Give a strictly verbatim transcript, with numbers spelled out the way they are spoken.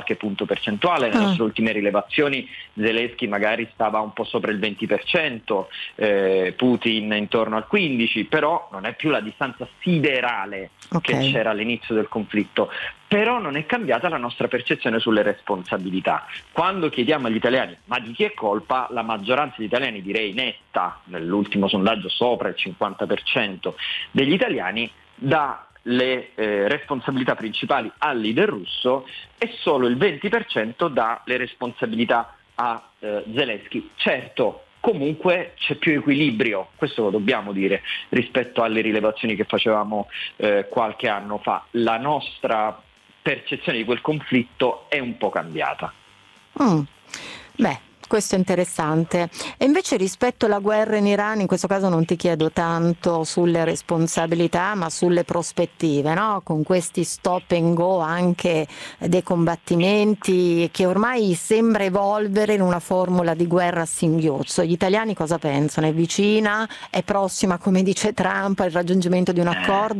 qualche punto percentuale. Nelle nostre ultime rilevazioni Zelensky magari stava un po' sopra il venti per cento, eh, Putin intorno al quindici per cento, però non è più la distanza siderale okay. che c'era all'inizio del conflitto. Però non è cambiata la nostra percezione sulle responsabilità. Quando chiediamo agli italiani ma di chi è colpa, la maggioranza degli italiani, direi netta, nell'ultimo sondaggio sopra il cinquanta per cento degli italiani, dà le eh, responsabilità principali al leader russo e solo il venti per cento dà le responsabilità a eh, Zelensky. Certo, comunque c'è più equilibrio, questo lo dobbiamo dire, rispetto alle rilevazioni che facevamo eh, qualche anno fa. La nostra percezione di quel conflitto è un po' cambiata. Mm. Beh, questo è interessante. E invece rispetto alla guerra in Iran, in questo caso non ti chiedo tanto sulle responsabilità, ma sulle prospettive, no? Con questi stop and go anche dei combattimenti che ormai sembra evolvere in una formula di guerra a singhiozzo. Gli italiani cosa pensano? È vicina? È prossima, come dice Trump, al raggiungimento di un accordo?